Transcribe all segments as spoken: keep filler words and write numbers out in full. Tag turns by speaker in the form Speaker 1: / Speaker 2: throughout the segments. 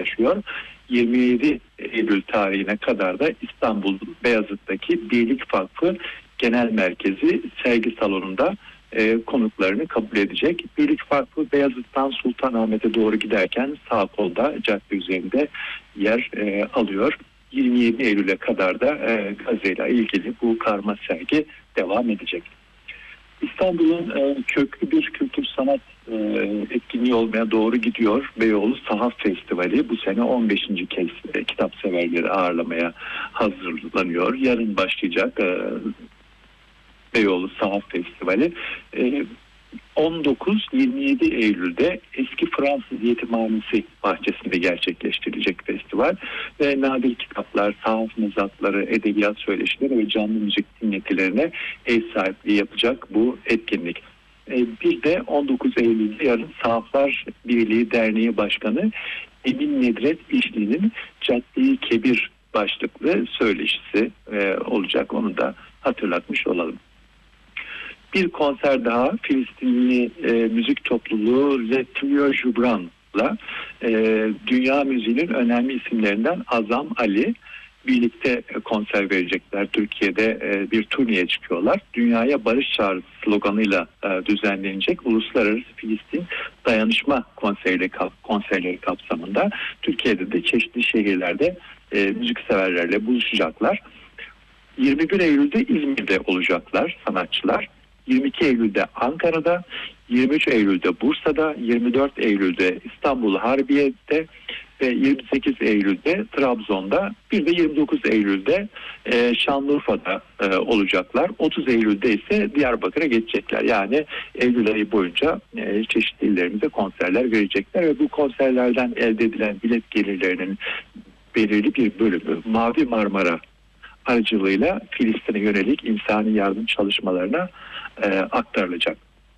Speaker 1: taşıyor. yirmi yedi Eylül tarihine kadar da İstanbul Beyazıt'taki Birlik Vakfı Genel Merkezi sergi salonunda e, konuklarını kabul edecek. Birlik Vakfı Beyazıt'tan Sultanahmet'e doğru giderken sağ kolda cadde üzerinde yer e, alıyor. yirmi yedi Eylül'e kadar da e, Gazze'yle ilgili bu karma sergi devam edecek. İstanbul'un e, köklü bir kültür sanat e, etkinliği olmaya doğru gidiyor. Beyoğlu Sahaf Festivali bu sene on beşinci kez e, kitap severleri ağırlamaya hazırlanıyor. Yarın başlayacak e, Beyoğlu Sahaf Festivali. E, on dokuz yirmi yedi Eylül'de eski Fransız Yetimhanesi bahçesinde gerçekleştirilecek festival ve nadir kitaplar, sahaf mezatları, edebiyat söyleşileri ve canlı müzik dinletilerine ev sahipliği yapacak bu etkinlik. Bir de on dokuz Eylül'de yarın Sahaflar Birliği Derneği Başkanı Emin Nedret İşli'nin Cadde-i Kebir başlıklı söyleşisi olacak. Onu da hatırlatmış olalım. Bir konser daha Filistinli e, müzik topluluğu Le Trio Jubran'la e, dünya müziğinin önemli isimlerinden Azam Ali birlikte konser verecekler. Türkiye'de e, bir turneye çıkıyorlar. Dünyaya barış çağrısı sloganıyla e, düzenlenecek Uluslararası Filistin Dayanışma konserleri, konserleri kapsamında Türkiye'de de çeşitli şehirlerde e, müzikseverlerle buluşacaklar. yirmi bir Eylül'de İzmir'de olacaklar sanatçılar. yirmi iki Eylül'de Ankara'da, yirmi üç Eylül'de Bursa'da, yirmi dört Eylül'de İstanbul Harbiye'de ve yirmi sekiz Eylül'de Trabzon'da, bir de yirmi dokuz Eylül'de e, Şanlıurfa'da e, olacaklar. otuz Eylül'de ise Diyarbakır'a geçecekler. Yani Eylül ayı boyunca e, çeşitli illerimize konserler verecekler ve bu konserlerden elde edilen bilet gelirlerinin belirli bir bölümü Mavi Marmara aracılığıyla Filistin'e yönelik insani yardım çalışmalarına e, aktarılacak.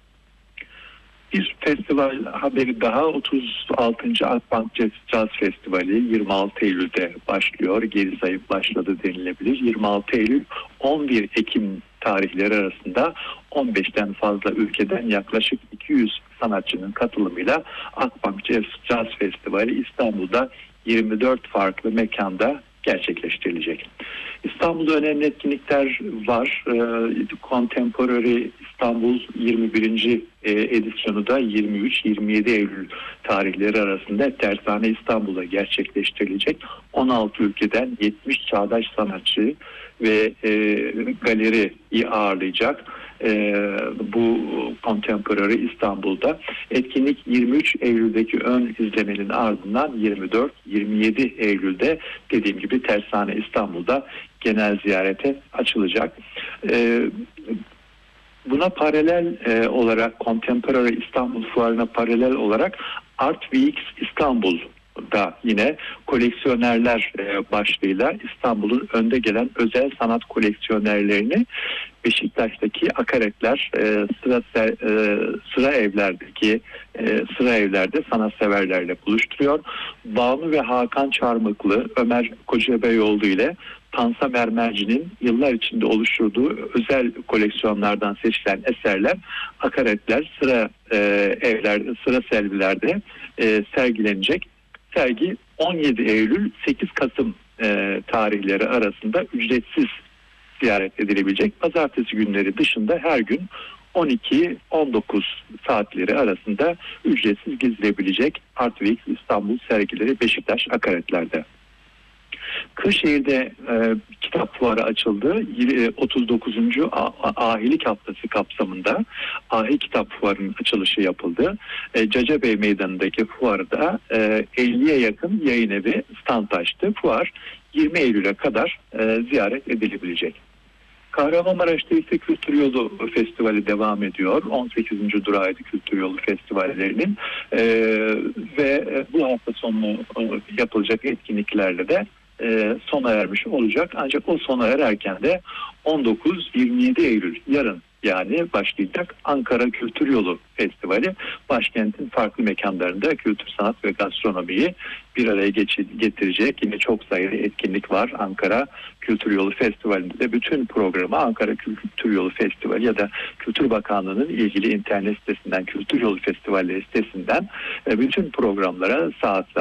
Speaker 1: Bir festival haberi daha, otuz altıncı Akbank Jazz Festivali yirmi altı Eylül'de başlıyor. Geri sayım başladı denilebilir. yirmi altı Eylül on bir Ekim tarihleri arasında on beşten fazla ülkeden yaklaşık iki yüz sanatçının katılımıyla Akbank Jazz Festivali İstanbul'da yirmi dört farklı mekanda gerçekleştirilecek. İstanbul'da önemli etkinlikler var. E, Contemporary İstanbul yirmi birinci E, edisyonu da yirmi üç yirmi yedi Eylül tarihleri arasında Tersane İstanbul'da gerçekleştirilecek. on altı ülkeden yetmiş çağdaş sanatçı ve e, galeriyi ağırlayacak. E, bu Contemporary İstanbul'da. Etkinlik yirmi üç Eylül'deki ön izlemenin ardından yirmi dört yirmi yedi Eylül'de dediğim gibi Tersane İstanbul'da genel ziyarete açılacak. E, buna paralel e, olarak Contemporary İstanbul Fuarı'na paralel olarak Art Weeks İstanbul da yine koleksiyonerler e, başlığıyla İstanbul'un önde gelen özel sanat koleksiyonerlerini Beşiktaş'taki akaretler e, sıra e, sıra evlerdeki e, sıra evlerde sanatseverlerle buluşturuyor. Banu ve Hakan Çarmıklı, Ömer Kocabeyoğlu ile Tansa Mermerci'nin yıllar içinde oluşturduğu özel koleksiyonlardan seçilen eserler akaretler sıra e, evler sıra sergilerde e, sergilenecek. Sergi on yedi Eylül sekiz Kasım e, tarihleri arasında ücretsiz ziyaret edilebilecek. Pazartesi günleri dışında her gün on iki on dokuz saatleri arasında ücretsiz gezilebilecek Art Weeks İstanbul sergileri Beşiktaş akaretlerde. Kırşehir'de e, kitap fuarı açıldı. otuz dokuzuncu Ahilik Haftası kapsamında Ahi Kitap Fuarı'nın açılışı yapıldı. E, Cacabey Meydanı'ndaki fuarda e, elliye yakın yayın evi stand açtı. Fuar yirmi Eylül'e kadar e, ziyaret edilebilecek. Kahramanmaraş'ta ise Kültür Yolu Festivali devam ediyor. on sekizinci durağıydı Kültür Yolu Festivali'lerinin e, ve bu hafta sonu yapılacak etkinliklerle de e, sona ermiş olacak. Ancak o sona ererken de on dokuz yirmi yedi Eylül yarın yani başlayacak Ankara Kültür Yolu Festivali başkentin farklı mekanlarında kültür, sanat ve gastronomiyi bir araya getirecek. Yine çok sayıda etkinlik var. Ankara Kültür Yolu Festivali'nde de bütün programı Ankara Kültür Yolu Festivali ya da Kültür Bakanlığı'nın ilgili internet sitesinden, Kültür Yolu Festivali sitesinden bütün programlara saat